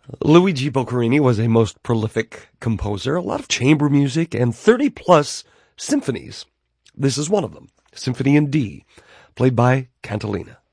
Luigi Boccherini was a most prolific composer, a lot of chamber music, and 30-plus symphonies. This is one of them, Symphony in D, played by Cantilena.